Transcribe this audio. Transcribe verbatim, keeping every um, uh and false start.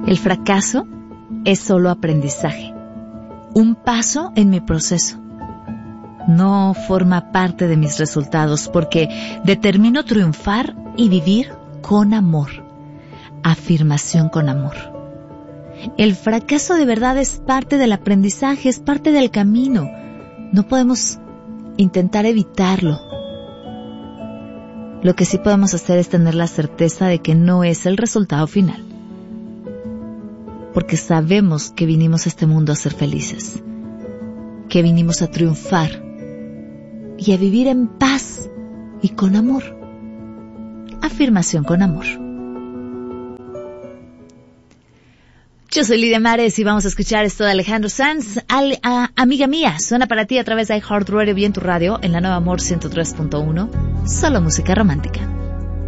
El fracaso es solo aprendizaje, un paso en mi proceso. No forma parte de mis resultados porque determino triunfar y vivir con amor. Afirmación con amor. El fracaso de verdad es parte del aprendizaje, es parte del camino. No podemos intentar evitarlo. Lo que sí podemos hacer es tener la certeza de que no es el resultado final. Porque sabemos que vinimos a este mundo a ser felices, que vinimos a triunfar y a vivir en paz y con amor. Afirmación con amor. Yo soy Lidia Mares y vamos a escuchar esto de Alejandro Sanz. Al, a, amiga mía, suena para ti a través de iHeartRadio y en tu radio en la Nueva Amor ciento tres punto uno. Solo música romántica.